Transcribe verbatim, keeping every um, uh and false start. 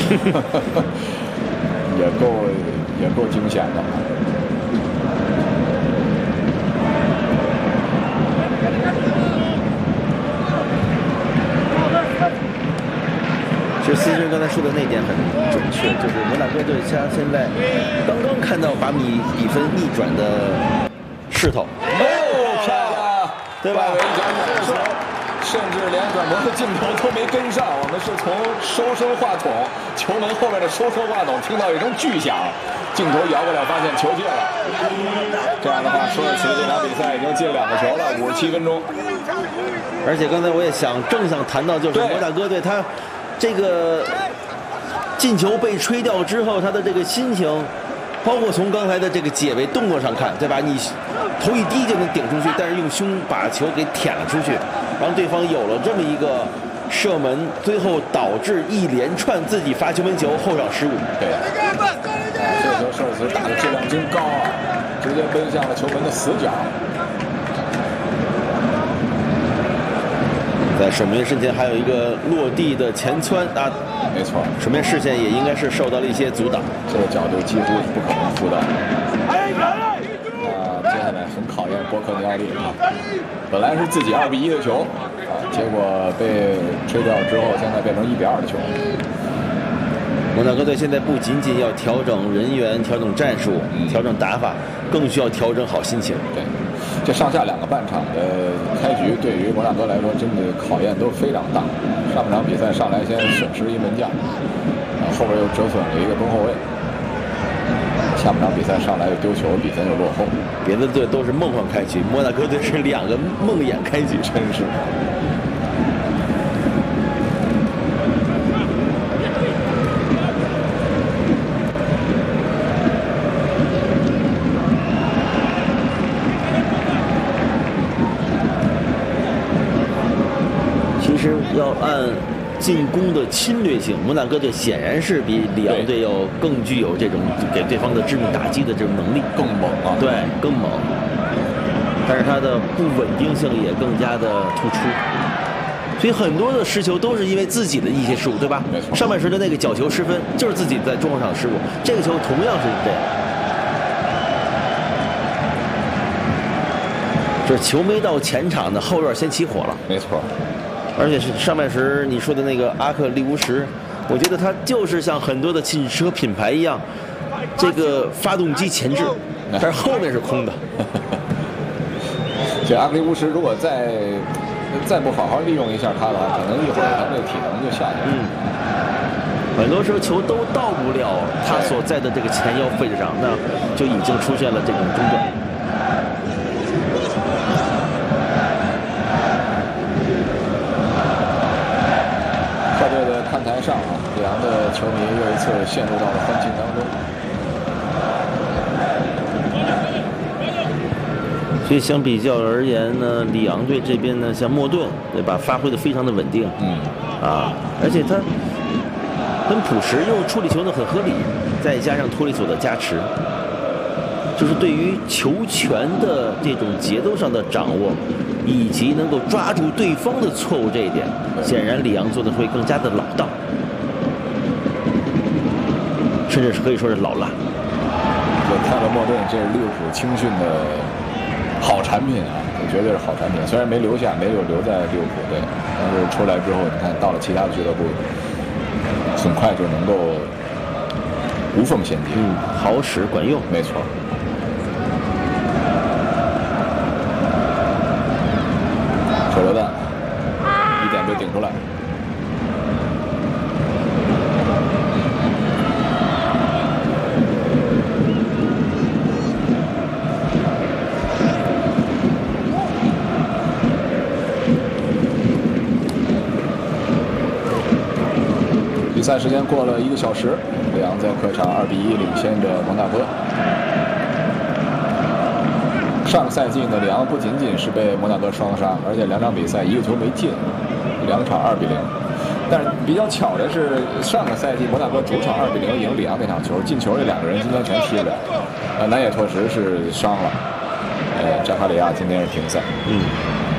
也够也够惊险的。 其实思军刚才说的那点很准确，就是摩纳哥队他现在刚刚看到把比比分逆转的势头。 哦，漂亮， 对吧？ 甚至连转播的镜头都没跟上，我们是从收声话筒球门后面的收声话筒听到一声巨响，镜头摇过来发现球进了。这样的话，说是这场比赛已经进两个球了，五十七分钟。 而且刚才我也想正想谈到，就是摩纳哥队他这个进球被吹掉之后，他的这个心情。包括从刚才的这个解围动作上看，对吧？你头一低就能顶出去，但是用胸把球给舔了出去，然后对方有了这么一个射门，最后导致一连串自己罚球门球后场失误。 对，这球射词打的质量真高啊，直接奔向了球门的死角。 在守门员身前还有一个落地的前窜啊， 没错， 守门员视线也应该是受到了一些阻挡， 这个角度几乎是不可能扑到。啊，接下来很考验博克尼奥利啊，本来是自己二比一的球啊，结果被吹掉之后，现在变成一比二的球。 摩纳哥队现在不仅仅要调整人员、调整战术、嗯、调整打法，更需要调整好心情。 对。这上下两个半场的开局，对于摩纳哥来说，真的考验都非常大。上半场比赛上来先损失一门将，然后后边又折损了一个中后卫。下半场比赛上来又丢球，比分又落后。 别的队都是梦幻开局，摩纳哥队是两个梦魇开局， 真是。 其实要按进攻的侵略性，摩纳哥队显然是比里昂队要更具有这种给对方的致命打击的这种能力， 更猛啊！ 对，更猛。但是它的不稳定性也更加的突出，所以很多的失球都是因为自己的一些失误，对吧？ 没错。 上半时的那个角球失分，就是自己在中后场失误，这个球同样是这样。就是球没到前场的后院先起火了， 没错。 而且是上半时你说的那个阿克利乌什，我觉得他就是像很多的汽车品牌一样，这个发动机前置，但是后面是空的。 这阿克利乌什如果再再不好好利用一下他的话，可能一会儿他这个体能就下去了。 嗯，很多时候球都到不了他所在的这个前腰位置上，那就已经出现了这种中断。 看台上啊，里昂的球迷又一次陷入到了欢庆当中。 所以相比较而言呢，里昂队这边呢，像莫顿，对吧，发挥的非常的稳定， 嗯， 啊，而且他很朴实，又处理球呢很合理，再加上托里索的加持，就是对于球权的这种节奏上的掌握。以及能够抓住对方的错误这一点，显然里昂做的会更加的老道，甚至是可以说是老辣。 这泰勒莫顿，这是利物浦青训的好产品啊，这绝对是好产品。虽然没留下，没有留在利物浦队，但是出来之后，你看到了其他的俱乐部，很快就能够无缝衔接。 嗯，好使管用， 没错。手榴弹，一点被顶出来。比赛时间过了一个小时，里昂在客场二比一领先着蒙纳哥。上个赛季呢，里昂不仅仅是被摩纳哥双杀，而且两场比赛一个球没进，两场二比零。但是比较巧的是，上个赛季摩纳哥主场二比零赢里昂那场球，进球这两个人今天全踢了，呃，南野拓实是伤了，呃，扎卡里亚今天是停赛。 嗯。